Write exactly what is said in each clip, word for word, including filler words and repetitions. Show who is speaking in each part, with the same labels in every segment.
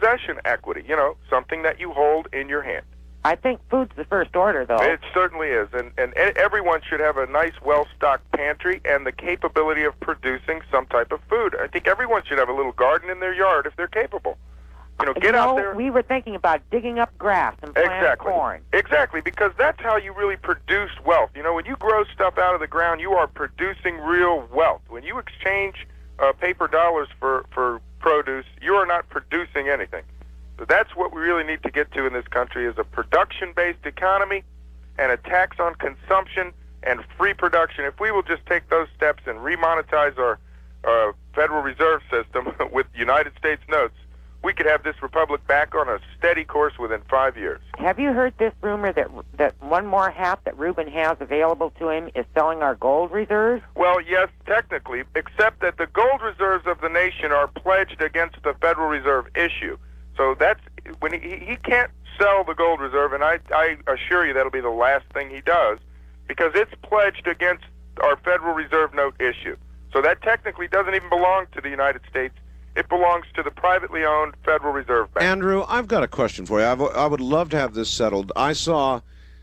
Speaker 1: possession equity, you know, something that you hold in your hand.
Speaker 2: I think food's the first order, though.
Speaker 1: It certainly is, and, and everyone should have a nice, well-stocked pantry and the capability of producing some type of food. I think everyone should have a little garden in their yard if they're capable. You know, get
Speaker 2: you know,
Speaker 1: out there.
Speaker 2: We were thinking about digging up grass and planting
Speaker 1: exactly.
Speaker 2: corn.
Speaker 1: Exactly, because that's how you really produce wealth. You know, when you grow stuff out of the ground, you are producing real wealth. When you exchange uh, paper dollars for, for produce, you are not producing anything. So that's what we really need to get to in this country, is a production-based economy and a tax on consumption and free production. If we will just take those steps and remonetize our uh, Federal Reserve System with United States notes, we could have this republic back on a steady course within five years.
Speaker 2: Have you heard this rumor that that one more half that Reuben has available to him is selling our gold reserves?
Speaker 1: Well, yes, technically, except that the gold reserves of the nation are pledged against the Federal Reserve issue. So that's when he, he can't sell the gold reserve, and I, I assure you that'll be the last thing he does, because it's pledged against our Federal Reserve note issue. So that technically doesn't even belong to the United States. It belongs to the privately owned Federal Reserve Bank.
Speaker 3: Andrew, I've got a question for you. I've, I would love to have this settled. I saw,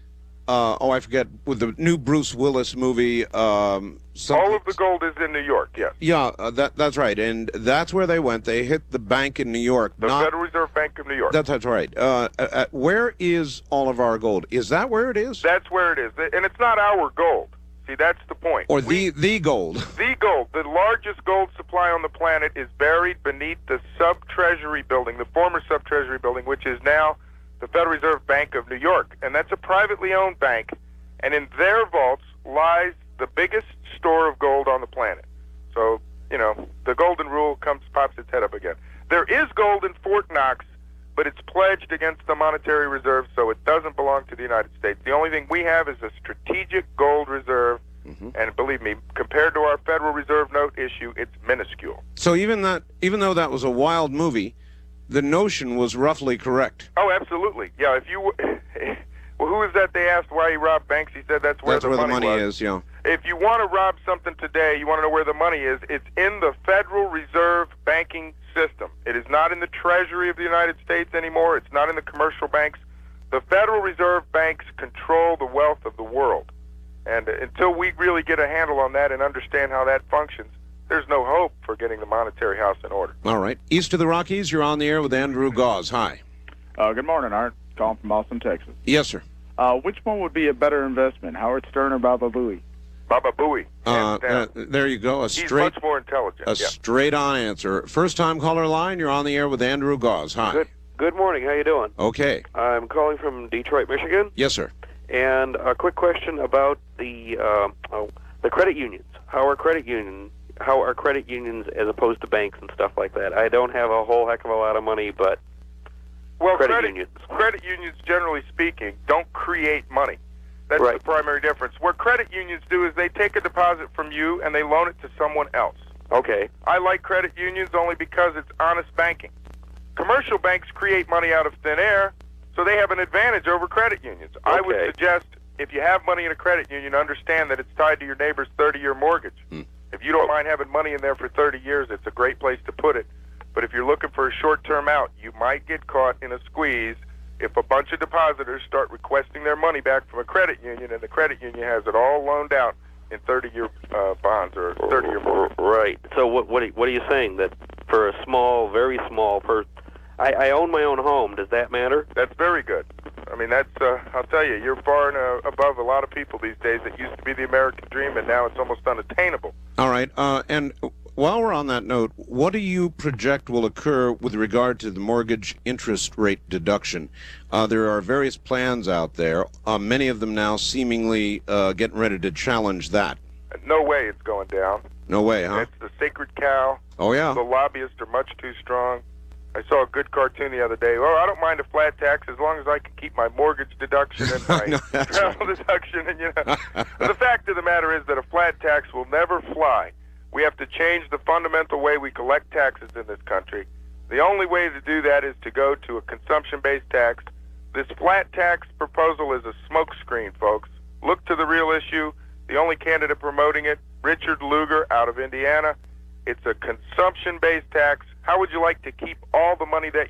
Speaker 3: uh, oh, I forget, with the new Bruce Willis movie. Um,
Speaker 1: All of the gold is in New York, yes.
Speaker 3: Yeah, uh, that, that's right. And that's where they went. They hit the bank in New York.
Speaker 1: The
Speaker 3: not,
Speaker 1: Federal Reserve Bank of New York.
Speaker 3: That's, that's right. Uh, uh, where is all of our gold? Is that where it is?
Speaker 1: That's where it is. And it's not our gold. See, that's the point.
Speaker 3: Or
Speaker 1: we,
Speaker 3: the the gold.
Speaker 1: The gold. The largest gold supply on the planet is buried beneath the sub-treasury building, the former sub-treasury building, which is now the Federal Reserve Bank of New York. And that's a privately owned bank. And in their vaults lies the biggest store of gold on the planet. So, you know, the golden rule comes, pops its head up again. There is gold in Fort Knox, but it's pledged against the monetary reserve, so it doesn't belong to the United States. The only thing we have is a strategic gold reserve, mm-hmm. and believe me, compared to our Federal Reserve note issue, it's minuscule.
Speaker 3: So even that, even though that was a wild movie, the notion was roughly correct.
Speaker 1: Oh, absolutely. Yeah, if you... Well, who is that they asked why he robbed banks? He said that's where,
Speaker 3: that's
Speaker 1: the,
Speaker 3: where
Speaker 1: money
Speaker 3: the money
Speaker 1: was.
Speaker 3: is, yeah.
Speaker 1: If you want to rob something today, you want to know where the money is, it's in the Federal Reserve banking system. It is not in the Treasury of the United States anymore. It's not in the commercial banks. The Federal Reserve banks control the wealth of the world. And until we really get a handle on that and understand how that functions, there's no hope for getting the monetary house in order.
Speaker 3: All right. East of the Rockies, you're on the air with Andrew Gause. Hi.
Speaker 4: Uh, good morning, Art. Calling from Austin, Texas.
Speaker 3: Yes, sir.
Speaker 4: Uh, which one would be a better investment, Howard Stern or Baba Booey?
Speaker 1: Baba Booey.
Speaker 3: Uh, uh, there you go. A
Speaker 1: He's
Speaker 3: straight,
Speaker 1: much more intelligent.
Speaker 3: A
Speaker 1: yeah.
Speaker 3: straight-on answer. First-time caller line, you're on the air with Andrew Gause. Hi.
Speaker 5: Good, good morning. How you doing?
Speaker 3: Okay.
Speaker 5: I'm calling from Detroit, Michigan.
Speaker 3: Yes, sir.
Speaker 5: And a quick question about the uh, oh, the credit unions. How are credit union? How are credit unions as opposed to banks and stuff like that? I don't have a whole heck of a lot of money, but
Speaker 1: well,
Speaker 5: credit,
Speaker 1: credit
Speaker 5: unions.
Speaker 1: Credit unions, generally speaking, don't create money. That's
Speaker 5: right.
Speaker 1: the primary difference. What credit unions do is they take a deposit from you and they loan it to someone else.
Speaker 5: Okay.
Speaker 1: I like credit unions only because it's honest banking. Commercial banks create money out of thin air, so they have an advantage over credit unions.
Speaker 5: Okay.
Speaker 1: I would suggest if you have money in a credit union, understand that it's tied to your neighbor's thirty-year mortgage.
Speaker 3: Hmm.
Speaker 1: If you don't mind having money in there for thirty years, it's a great place to put it. But if you're looking for a short-term out, you might get caught in a squeeze if a bunch of depositors start requesting their money back from a credit union, and the credit union has it all loaned out in thirty-year uh, bonds or thirty-year mortgage.
Speaker 5: Right. So what what are, what are you saying? That for a small, very small person, I, I own my own home. Does that matter?
Speaker 1: That's very good. I mean, that's, uh, I'll tell you, you're far and, uh, above a lot of people these days. It used to be the American dream, and now it's almost unattainable.
Speaker 3: All right. Uh, and while we're on that note, what do you project will occur with regard to the mortgage interest rate deduction? Uh, there are various plans out there, uh, many of them now seemingly uh, getting ready to challenge that.
Speaker 1: No way it's going down.
Speaker 3: No way, huh?
Speaker 1: It's the sacred cow.
Speaker 3: Oh, yeah.
Speaker 1: The lobbyists are much too strong. I saw a good cartoon the other day. Well, I don't mind a flat tax as long as I can keep my mortgage deduction and my
Speaker 3: No, that's
Speaker 1: travel
Speaker 3: right.
Speaker 1: deduction. And you know, the fact of the matter is that a flat tax will never fly. We have to change the fundamental way we collect taxes in this country. The only way to do that is to go to a consumption-based tax. This flat tax proposal is a smokescreen, folks. Look to the real issue. The only candidate promoting it, Richard Lugar out of Indiana. It's a consumption-based tax. How would you like to keep all the money that